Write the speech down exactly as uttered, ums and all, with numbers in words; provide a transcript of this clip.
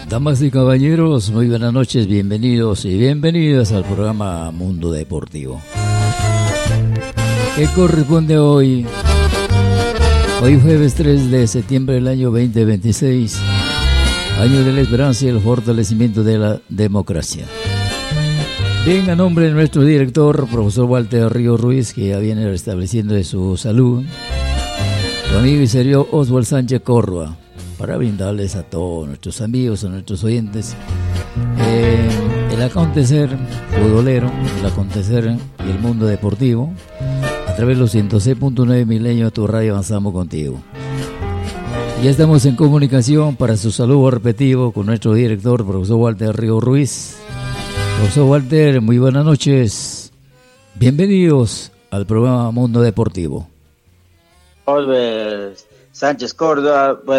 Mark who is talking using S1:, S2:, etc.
S1: Damas y caballeros, muy buenas noches, bienvenidos y bienvenidas al programa Mundo Deportivo. ¿Qué corresponde hoy? Hoy jueves tres de septiembre del año veinte veintiséis, año de la esperanza y el fortalecimiento de la democracia. Bien, a nombre de nuestro director, profesor Walter Ríos Ruiz, que ya viene restableciendo de su salud, su amigo y serio Oswald Sánchez Córdoba, para brindarles a todos nuestros amigos, a nuestros oyentes, eh, el acontecer futbolero, el acontecer y el mundo deportivo, a través de los ciento seis punto nueve Milenio de tu radio. Avanzamos contigo. Ya estamos en comunicación para su saludo repetido con nuestro director, profesor Walter Ríos Ruiz. Profesor Walter, muy buenas noches. Bienvenidos al programa Mundo Deportivo.
S2: Oswald Sánchez Córdoba,